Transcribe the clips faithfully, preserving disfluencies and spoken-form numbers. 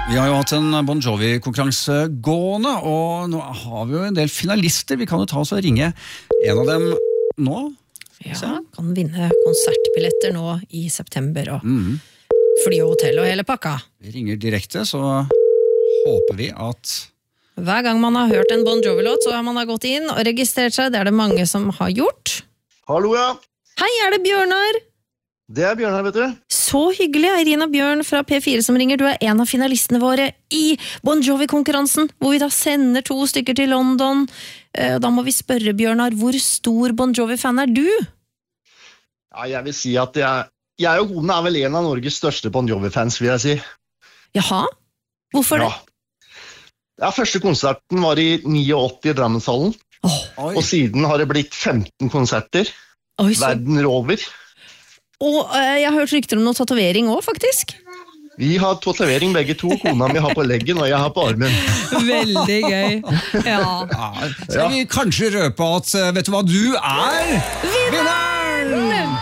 Vi har jo hatt en Bon Jovi-konkurranse gående, og nå har vi jo en del finalister. Vi kan jo ta oss og ringe en av dem nå. Ja, kan vinne konsertbilletter nå i september, og Mm. fly og hotell og hele pakka. Vi ringer direkte, så håper vi at... Hver gang man har hørt en Bon Jovi-låt, så har man har gått inn og registrert seg. Det er det mange som har gjort. Hallo, ja. Hei, er det Bjørnar? Det er Bjørnar, vet du. Så hyggelig, Irina Bjørn fra P fire som ringer. Du er en av finalistene våre i Bon Jovi-konkurransen, hvor vi da sender to stykker til London. Eh, Da må vi spørre, Bjørnar, hvor stor Bon Jovi-fan er du? Ja, jeg vil si at jeg, jeg og kone er vel en av Norges største Bon Jovi-fans, vil jeg si. Jaha? Hvorfor det? Ja. Ja, første konserten var i åttini i Drammenshallen, Åh, Oi, og siden har det blitt femten konserter, oi, så... verden over. Og eh, jeg har hørt rykter om noe tatovering også, faktisk. Vi har tatovering begge to, kona mi har på leggen og jeg har på armen. Veldig gøy. Ja. ja. Skal vi kanskje røpe at, eh, vet du hva, du er vinneren!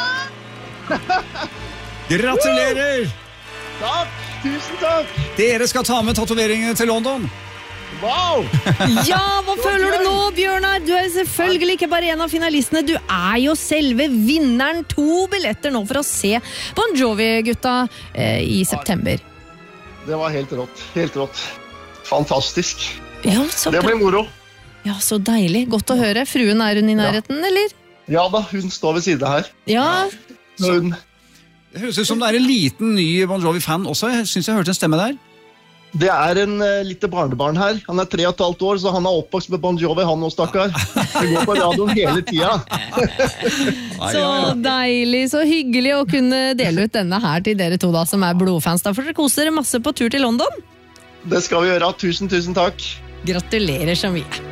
Gratulerer! Takk, tusen takk! Dere skal ta med tatoveringene til London. Wow! Ja, hva føler du nå, Bjørnar? Du er selvfølgelig ikke bare en av finalistene, du er jo selve vinneren. To billetter nå for å se Bon Jovi-gutta eh, i september. Det var helt rått, helt rått. Fantastisk. Ja, så, Det blir moro. ja, så deilig. Godt å høre. Fruen, er hun i nærheten, eller? Ja da, hun står ved siden her. Ja, Hun, Det høres ut som det er en liten ny Bon Jovi-fan også. Jeg synes jeg hørte en stemme der. det er en uh, lite barnebarn her. Han er tre og et halvt år, så han er oppvokst med Bon Jovi, han og stakkar. Det går på radioen hele tida. så deilig, så hyggelig å kunne dele ut denne her til dere to da, som er blodfans. Da får dere kose dere masse på tur til London. Det skal vi gjøre. Tusen, tusen takk. Gratulerer så mye.